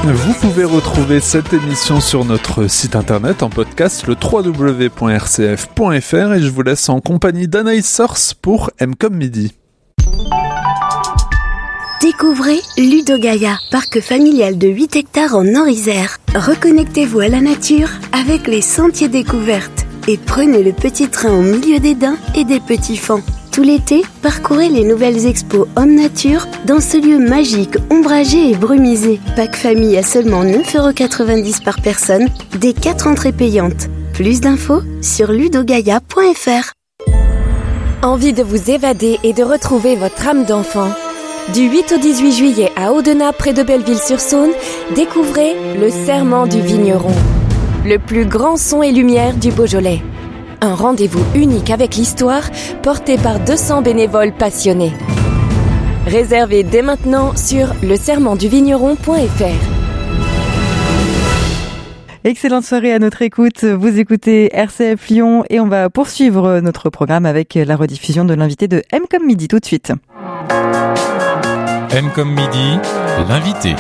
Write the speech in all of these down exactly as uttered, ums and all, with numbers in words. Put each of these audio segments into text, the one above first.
Vous pouvez retrouver cette émission sur notre site internet en podcast, le w w w point r c f point f r, et je vous laisse en compagnie d'Anaïs Source pour M comme Midi. Découvrez Ludogaia, parc familial de huit hectares en Nord-Isère. Reconnectez-vous à la nature avec les sentiers découvertes et prenez le petit train au milieu des daims et des petits faons. Tout l'été, parcourez les nouvelles expos Homme Nature dans ce lieu magique, ombragé et brumisé. Pack famille à seulement neuf euros quatre-vingt-dix par personne, des quatre entrées payantes. Plus d'infos sur ludogaia point f r. Envie de vous évader et de retrouver votre âme d'enfant? Du huit au dix-huit juillet à Audenat, près de Belleville-sur-Saône, découvrez le Serment du Vigneron, le plus grand son et lumière du Beaujolais. Un rendez-vous unique avec l'histoire, porté par deux cents bénévoles passionnés. Réservez dès maintenant sur le serment du vigneron point f r. Excellente soirée à notre écoute. Vous écoutez R C F Lyon et on va poursuivre notre programme avec la rediffusion de l'invité de M comme Midi tout de suite. M comme Midi, l'invité.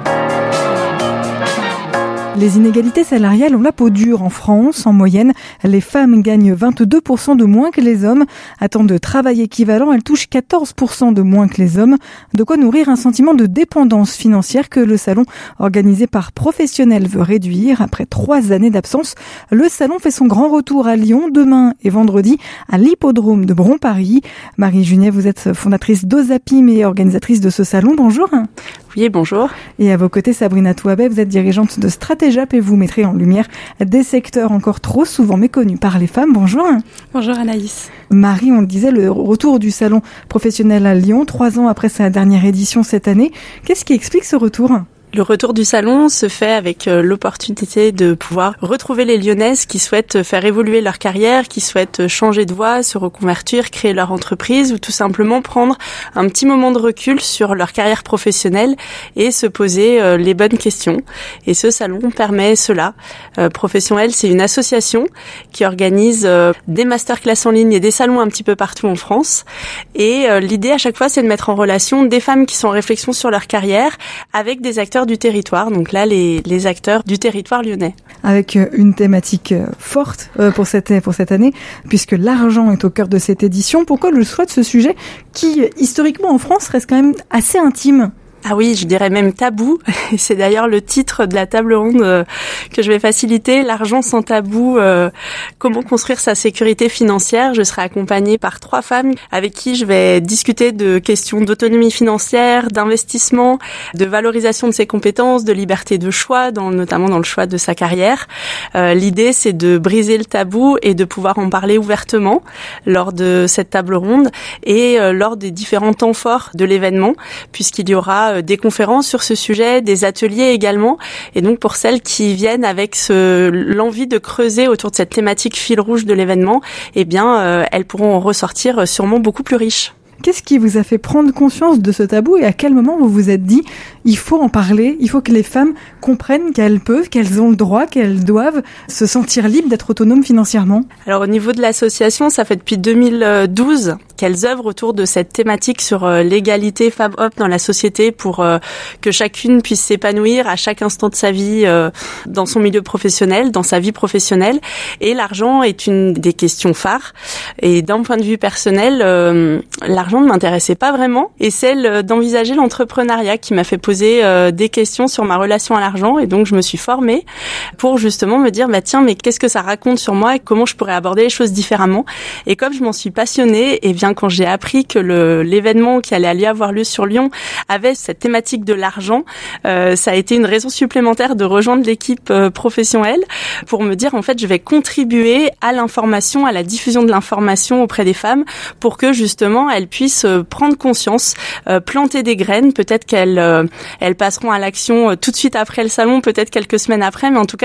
Les inégalités salariales ont la peau dure en France. En moyenne, les femmes gagnent vingt-deux pour cent de moins que les hommes. À temps de travail équivalent, elles touchent quatorze pour cent de moins que les hommes. De quoi nourrir un sentiment de dépendance financière que le salon organisé par Professionnels veut réduire. Après trois années d'absence, le salon fait son grand retour à Lyon demain et vendredi à l'hippodrome de Bron-Paris. Marie Juniet, vous êtes fondatrice d'Ozapim et organisatrice de ce salon. Bonjour. Oui, bonjour. Et à vos côtés, Sabrina Touabet, vous êtes dirigeante de Stratégap et vous mettrez en lumière des secteurs encore trop souvent méconnus par les femmes. Bonjour. Bonjour Anaïs. Marie, on le disait, le retour du salon professionnel à Lyon, trois ans après sa dernière édition cette année. Qu'est-ce qui explique ce retour ? Le retour du salon se fait avec l'opportunité de pouvoir retrouver les Lyonnaises qui souhaitent faire évoluer leur carrière, qui souhaitent changer de voie, se reconvertir, créer leur entreprise ou tout simplement prendre un petit moment de recul sur leur carrière professionnelle et se poser les bonnes questions. Et ce salon permet cela. Professionnel, c'est une association qui organise des masterclass en ligne et des salons un petit peu partout en France. Et l'idée à chaque fois, c'est de mettre en relation des femmes qui sont en réflexion sur leur carrière avec des acteurs du territoire, donc là les, les acteurs du territoire lyonnais. Avec une thématique forte pour cette, pour cette année, puisque l'argent est au cœur de cette édition. Pourquoi le choix de ce sujet qui, historiquement en France, reste quand même assez intime ? Ah oui, je dirais même tabou. C'est d'ailleurs le titre de la table ronde euh, que je vais faciliter. L'argent sans tabou, euh, comment construire sa sécurité financière. Je serai accompagnée par trois femmes avec qui je vais discuter de questions d'autonomie financière, d'investissement, de valorisation de ses compétences, de liberté de choix, dans, notamment dans le choix de sa carrière. Euh, l'idée, c'est de briser le tabou et de pouvoir en parler ouvertement lors de cette table ronde et euh, lors des différents temps forts de l'événement, puisqu'il y aura des conférences sur ce sujet, des ateliers également. Et donc pour celles qui viennent avec ce, l'envie de creuser autour de cette thématique fil rouge de l'événement, eh bien euh, elles pourront en ressortir sûrement beaucoup plus riches. Qu'est-ce qui vous a fait prendre conscience de ce tabou et à quel moment vous vous êtes dit il faut en parler, il faut que les femmes comprennent qu'elles peuvent, qu'elles ont le droit, qu'elles doivent se sentir libres d'être autonomes financièrement ? Alors au niveau de l'association, ça fait depuis deux mille douze qu'elles œuvrent autour de cette thématique sur l'égalité femmes-hommes dans la société pour que chacune puisse s'épanouir à chaque instant de sa vie dans son milieu professionnel, dans sa vie professionnelle. Et l'argent est une des questions phares. Et d'un point de vue personnel, l'argent ne m'intéressait pas vraiment. Et celle d'envisager l'entrepreneuriat qui m'a fait poser euh, des questions sur ma relation à l'argent. Et donc je me suis formée pour justement me dire bah tiens mais qu'est-ce que ça raconte sur moi et comment je pourrais aborder les choses différemment. Et comme je m'en suis passionnée, et bien quand j'ai appris que le l'événement qui allait aller avoir lieu sur Lyon avait cette thématique de l'argent, euh, ça a été une raison supplémentaire de rejoindre l'équipe euh, professionnelle pour me dire en fait je vais contribuer à l'information, à la diffusion de l'information auprès des femmes pour que justement elles puissent euh, prendre conscience, euh, planter des graines, peut-être qu'elles euh, elles passeront à l'action euh, tout de suite après le salon, peut-être quelques semaines après, mais en tout cas